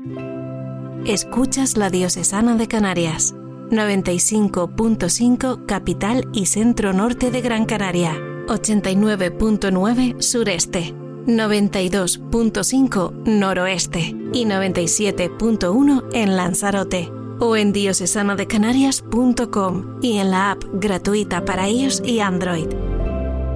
Escuchas la Diocesana de Canarias, 95.5 capital y centro norte de Gran Canaria, 89.9 sureste, 92.5 noroeste y 97.1 en Lanzarote, o en diocesanadecanarias.com y en la app gratuita para iOS y Android.